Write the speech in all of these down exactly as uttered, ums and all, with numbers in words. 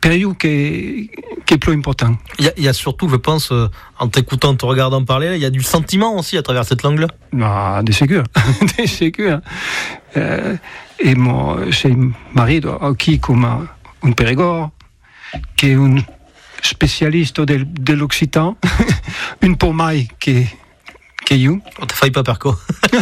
per io che, che è più important. Il y, a, il y a surtout, je pense, euh, en t'écoutant, en te regardant parler, il y a du sentiment aussi à travers cette langue-là. Ma, de sicuro, de sicuro. Eh, e mo, c'è il marito qui come un Périgord, che è un specialista del, dell'Occitan, un po' mai che, che io. On t'a failli pas perco.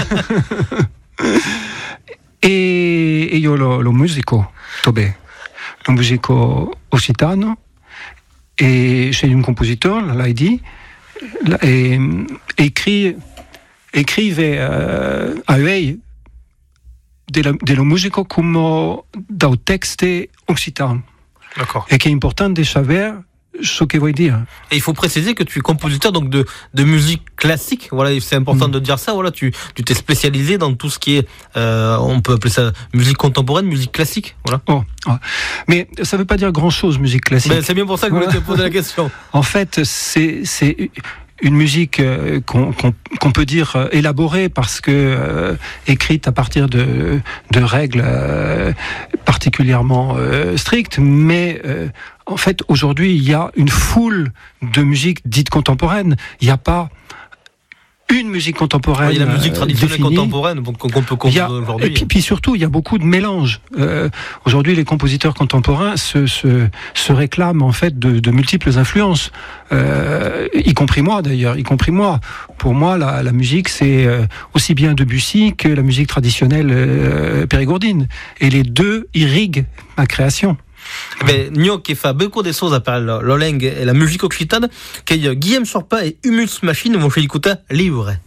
e, e io lo, lo musico, Tobé, lo musico occitano, e c'è un compositore, l'hai dit, e, e écrit, écrive uh, a lei dello, dello musico come dal testo occitan. D'accord. Et qui est important de savoir ce que veut dire. Et il faut préciser que tu es compositeur donc de, de musique classique. Voilà, c'est important mmh. de dire ça. Voilà, tu, tu t'es spécialisé dans tout ce qui est, euh, on peut appeler ça musique contemporaine, musique classique. Voilà. Oh, oh. Mais ça ne veut pas dire grand-chose, musique classique. Ben, c'est bien pour ça que voilà. je voulais te poser la question. En fait, c'est, c'est une musique euh, qu'on, qu'on, qu'on peut dire euh, élaborée parce que euh, écrite à partir de, de règles euh, particulièrement euh, strictes, mais euh, en fait aujourd'hui il y a une foule de musiques dites contemporaines. Il n'y a pas une musique contemporaine. Il y a la musique traditionnelle définie. Contemporaine qu'on peut composer aujourd'hui. Et puis, puis surtout, il y a beaucoup de mélanges. Euh, aujourd'hui, les compositeurs contemporains se, se, se réclament en fait de, de multiples influences, euh, y compris moi d'ailleurs, y compris moi. Pour moi, la, la musique, c'est euh, aussi bien Debussy que la musique traditionnelle euh, périgourdine. Et les deux irriguent ma création. Mais Nio che fa beaucoup de choses per la langue e la musique occitane, che Guillaume Sorpa e Humus Machine vont faire écouter livre.